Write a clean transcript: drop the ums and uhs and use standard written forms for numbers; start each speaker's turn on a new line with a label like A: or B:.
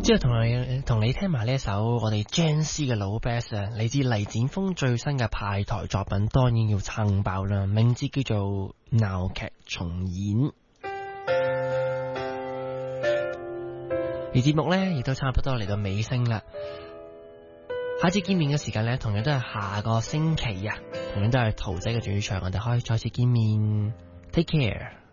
A: 之後同你聽埋呢一首我哋 Gen Z 嘅老 best 啊，嚟自黎展峰最新嘅派台作品，當然要撐爆啦，名字叫做鬧劇重演。而節目呢亦都差不多嚟到尾聲啦，下次見面嘅時間呢，同樣都係下個星期啊，同樣都係桃仔嘅主場，我哋可以再次見面。Take care。